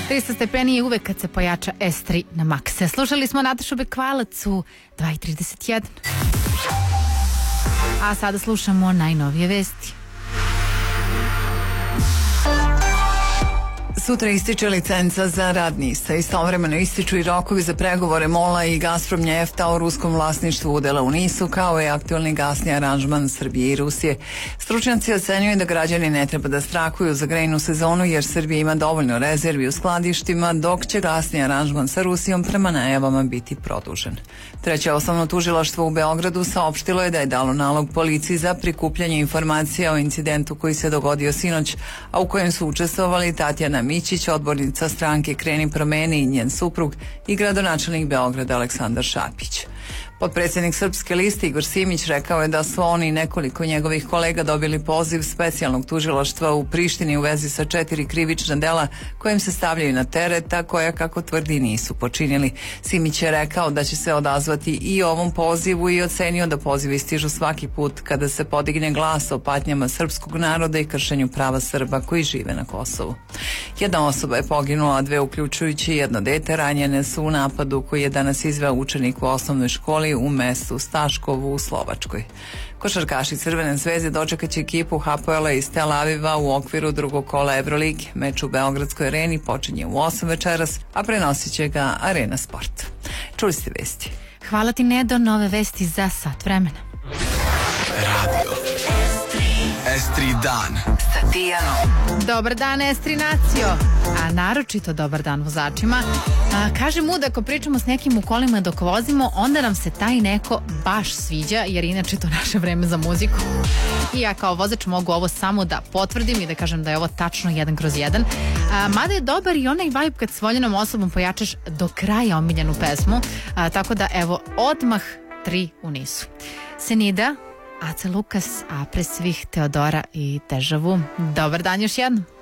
300 stepeni je uvek kad se pojača S3 na makse. Slušali smo Natašu Bekvalac u 2:31. A sada slušamo najnovije vesti. Sutra ističe licenca za rad NIS-a. Istovremeno ističu i rokovi za pregovore MOL-a i Gazprom Njefta o ruskom vlasništvu udela u NIS-u, kao i aktualni gasni aranžman Srbije i Rusije. Stručnjaci ocenjuju da građani ne treba da strahuju za grejnu sezonu, jer Srbija ima dovoljno rezervi u skladištima, dok će gasni aranžman sa Rusijom prema najavama biti produžen. Treće osnovno tužilaštvo u Beogradu saopštilo je da je dalo nalog policiji za prikupljanje informacija o incidentu koji se dogodio sinoć, a u kojem su učestvovali Tatjana Mićić, odbornica stranke Kreni promeni, i njen suprug, i gradonačelnik Beograda Aleksandar Šapić. Potpredsjednik Srpske liste Igor Simić rekao je da su oni i nekoliko njegovih kolega dobili poziv specijalnog tužilaštva u Prištini u vezi sa 4 krivična dela kojim se stavljaju na teret, a koja, kako tvrdi, nisu počinili. Simić je rekao da će se odazvati i ovom pozivu i ocenio da pozivi stižu svaki put kada se podigne glas o patnjama srpskog naroda i kršenju prava Srba koji žive na Kosovu. Jedna osoba je poginula, a 2, uključujući jedno dete, ranjene su u napadu koji je danas izveo učenik u osnovnoj školi u mestu Staškovu u Slovačkoj. Košarkaši Crvene zvezde dočekaće ekipu Hapoela iz Tel Aviva u okviru drugog kola Evrolige. Meč u Beogradskoj areni počinje u 8 večeras, a prenosit će ga Arena Sport. Čuli ste vesti. Hvala ti, Nedo, nove vesti za sat vremena. Radio S3 dan Sa Tijanom. Dobar dan, S3 nacio, a naročito dobar dan vozačima. Kaže mu da ako pričamo s nekim u kolima dok vozimo, onda nam se taj neko baš sviđa, jer inače to naše vreme za muziku. I ja kao vozač mogu ovo samo da potvrdim i da kažem da je ovo tačno 1/1. Mada je dobar i onaj vibe kad s voljenom osobom pojačaš do kraja omiljenu pesmu. Tako da evo, odmah 3 u nisu. Senida, Aca Lukas, a pre svih Teodora i Dežavu. Dobar dan još jednom.